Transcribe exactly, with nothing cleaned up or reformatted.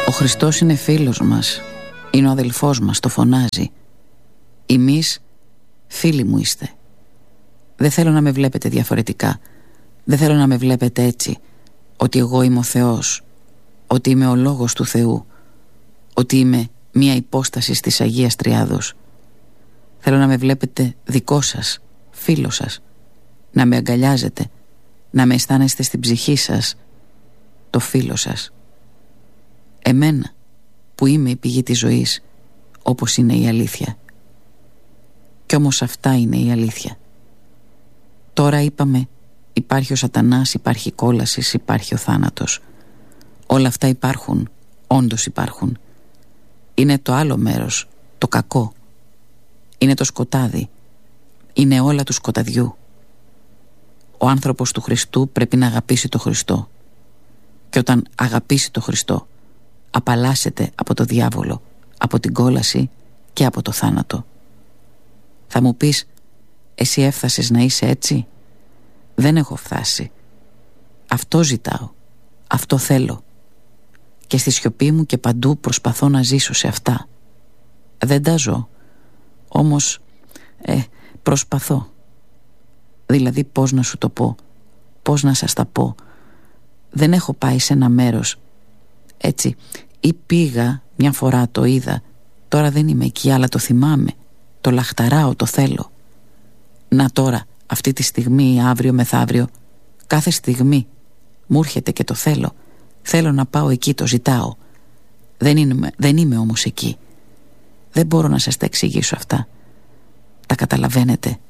Ο Χριστός είναι φίλος μας, είναι ο αδελφός μας, το φωνάζει. Εμείς φίλοι μου είστε. Δεν θέλω να με βλέπετε διαφορετικά. Δεν θέλω να με βλέπετε έτσι, ότι εγώ είμαι ο Θεός, ότι είμαι ο Λόγος του Θεού, ότι είμαι μία υπόσταση της Αγίας Τριάδος. Θέλω να με βλέπετε δικό σας, φίλο σας, να με αγκαλιάζετε, να με αισθάνεστε στην ψυχή σας το φίλο σας. Εμένα που είμαι η πηγή της ζωής, όπως είναι η αλήθεια. Κι όμως αυτά είναι η αλήθεια. Τώρα είπαμε υπάρχει ο σατανάς, υπάρχει η κόλαση, υπάρχει ο θάνατος. Όλα αυτά υπάρχουν, όντως υπάρχουν. Είναι το άλλο μέρος, το κακό. Είναι το σκοτάδι. Είναι όλα του σκοταδιού. Ο άνθρωπος του Χριστού πρέπει να αγαπήσει το Χριστό. Και όταν αγαπήσει το Χριστό, απαλλάσσεται από το διάβολο, από την κόλαση και από το θάνατο. Θα μου πεις, εσύ έφτασες να είσαι έτσι? Δεν έχω φτάσει. Αυτό ζητάω, αυτό θέλω. Και στη σιωπή μου και παντού προσπαθώ να ζήσω σε αυτά. Δεν τα ζω, όμως ε, προσπαθώ. Δηλαδή πώς να σου το πω, πώς να σας τα πω. Δεν έχω πάει σε ένα μέρος έτσι, ή πήγα μια φορά, το είδα, τώρα δεν είμαι εκεί, αλλά το θυμάμαι, το λαχταράω, το θέλω. Να τώρα, αυτή τη στιγμή, αύριο μεθαύριο, κάθε στιγμή μου έρχεται και το θέλω. Θέλω να πάω εκεί, το ζητάω. Δεν είμαι, δεν είμαι όμως εκεί. Δεν μπορώ να σας τα εξηγήσω αυτά. Τα καταλαβαίνετε?